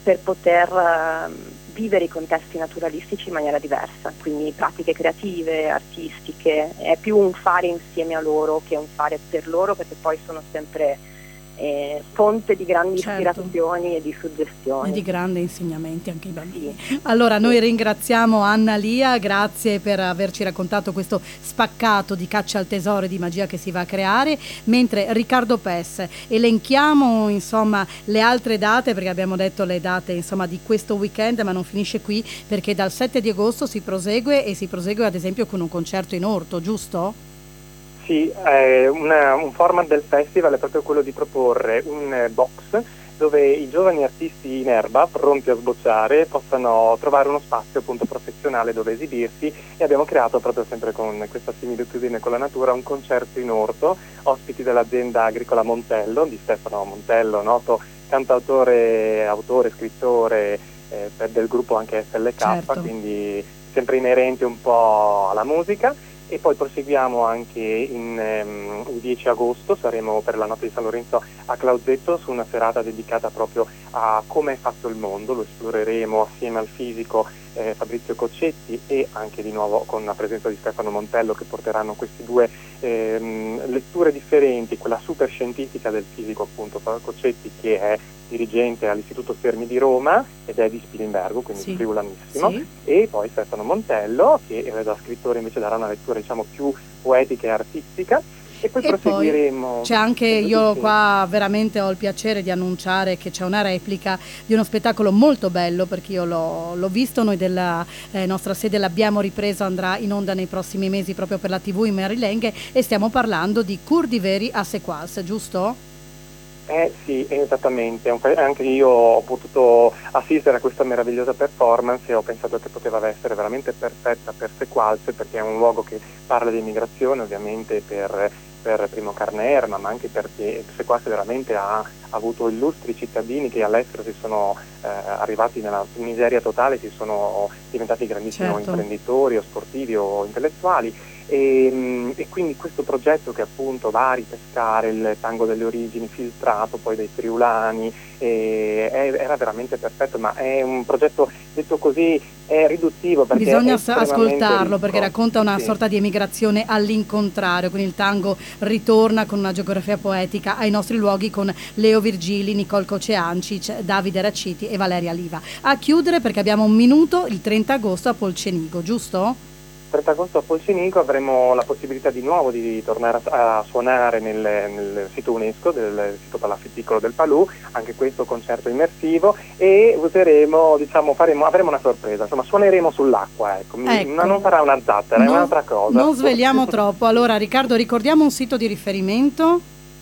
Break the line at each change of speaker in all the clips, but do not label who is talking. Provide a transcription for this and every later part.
per poter vivere i contesti naturalistici in maniera diversa, quindi pratiche creative, artistiche. È più un fare insieme a loro che un fare per loro, perché poi sono sempre fonte di grandi ispirazioni e di suggestioni.
E di grandi insegnamenti anche ai bambini.
Sì.
Allora noi ringraziamo Annalia, grazie per averci raccontato questo spaccato di caccia al tesoro e di magia che si va a creare, mentre Riccardo Pes, elenchiamo insomma le altre date, perché abbiamo detto le date insomma di questo weekend, ma non finisce qui, perché dal 7 di agosto si prosegue ad esempio con un concerto in orto, giusto?
Sì, un format del festival è proprio quello di proporre un box dove i giovani artisti in erba, pronti a sbocciare, possano trovare uno spazio appunto professionale dove esibirsi, e abbiamo creato proprio sempre con questa similitudine con la natura un concerto in orto, ospiti dell'azienda agricola Montello, di Stefano Montello, noto cantautore, autore, scrittore del gruppo anche SLK,
certo.
Quindi sempre inerente un po' alla musica. E poi proseguiamo anche il 10 agosto, saremo per la notte di San Lorenzo a Clausetto su una serata dedicata proprio a come è fatto il mondo. Lo esploreremo assieme al fisico Fabrizio Coccetti, e anche di nuovo con la presenza di Stefano Montello, che porteranno queste due letture differenti, quella super scientifica del fisico appunto Coccetti, che è dirigente all'Istituto Fermi di Roma ed è di Spilimbergo, quindi
sì.
friulanissimo,
sì.
E poi Stefano Montello, che da scrittore invece darà una lettura diciamo più poetica e artistica. E poi proseguiremo.
Poi c'è anche, io qua veramente ho il piacere di annunciare che c'è una replica di uno spettacolo molto bello, perché io l'ho visto, noi della nostra sede l'abbiamo ripreso, andrà in onda nei prossimi mesi proprio per la TV in Marilenghe, e stiamo parlando di Cur di Veri a Sequals, giusto?
Sì, esattamente. Anche io ho potuto assistere a questa meravigliosa performance e ho pensato che poteva essere veramente perfetta per Sequals, perché è un luogo che parla di immigrazione, ovviamente per Primo Carner, ma anche perché Sequals veramente ha avuto illustri cittadini che all'estero si sono arrivati nella miseria totale, si sono diventati grandissimi imprenditori o sportivi o intellettuali. E quindi questo progetto, che appunto va a ripescare il tango delle origini filtrato poi dai friulani, era veramente perfetto, ma è un progetto, detto così, è riduttivo, perché
bisogna
ricco.
ascoltarlo, perché racconta una sorta di emigrazione all'incontrario, quindi il tango ritorna con una geografia poetica ai nostri luoghi con Leo Virgili, Nicole Coceancic, Davide Raciti e Valeria Liva. A chiudere, perché abbiamo un minuto, il 30 agosto a Polcenigo, giusto?
30 agosto a Polcenigo avremo la possibilità di nuovo di tornare a suonare nel sito UNESCO, del sito Palafitticolo del Palù, anche questo concerto immersivo, e useremo, avremo una sorpresa, insomma suoneremo sull'acqua, ma non sarà una zattera, è un'altra cosa.
Non sveliamo troppo. Allora Riccardo, ricordiamo un sito di riferimento?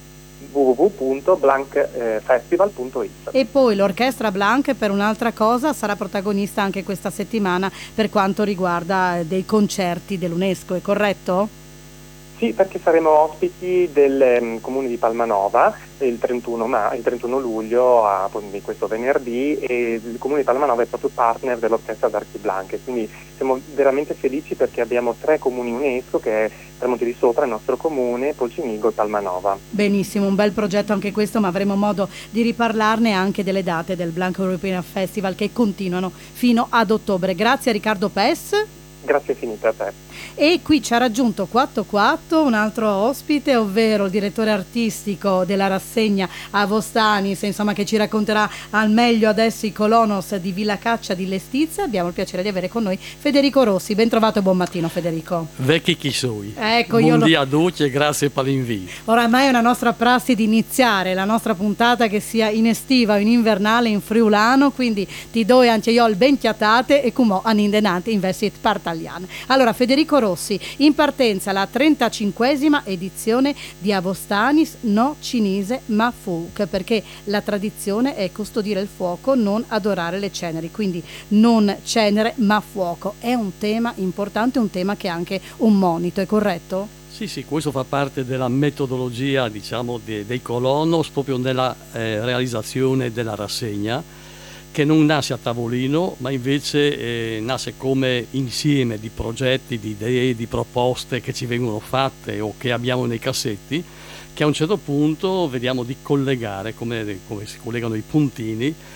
www.blancfestival.it.
E poi l'Orchestra Blanc, per un'altra cosa, sarà protagonista anche questa settimana per quanto riguarda dei concerti dell'UNESCO, è corretto?
Sì, perché saremo ospiti del comune di Palmanova il 31 luglio, di questo venerdì, e il comune di Palmanova è proprio partner dell'Orchestra d'Archi Blanche, quindi siamo veramente felici perché abbiamo 3 comuni UNESCO, che è Tramonti di Sopra, il nostro comune, Polcenigo e Palmanova.
Benissimo, un bel progetto anche questo, ma avremo modo di riparlarne anche delle date del Blanc European Festival che continuano fino ad ottobre. Grazie a Riccardo Pes.
Grazie infinite a te.
E qui ci ha raggiunto Quatto Quatto, un altro ospite, ovvero il direttore artistico della rassegna Avostanis, insomma, che ci racconterà al meglio adesso i colonos di Villa Caccia di Lestizia. Abbiamo il piacere di avere con noi Federico Rossi. Ben trovato e buon mattino, Federico.
Vecchi chi sei.
Ecco,
buon dia a tutti e grazie per l'invito.
Oramai è una nostra prassi di iniziare la nostra puntata, che sia in estiva o in invernale, in friulano, quindi ti do anche io il ben chiatate e come anindenante investit partaliane. Allora, Federico Rossi, in partenza la 35esima edizione di Avostanis no cinese ma folk, perché la tradizione è custodire il fuoco, non adorare le ceneri, quindi non cenere ma fuoco. È un tema importante, un tema che è anche un monito, è corretto?
Sì, questo fa parte della metodologia, dei colonos, proprio nella realizzazione della rassegna, che non nasce a tavolino, ma invece nasce come insieme di progetti, di idee, di proposte che ci vengono fatte o che abbiamo nei cassetti, che a un certo punto vediamo di collegare, come si collegano i puntini,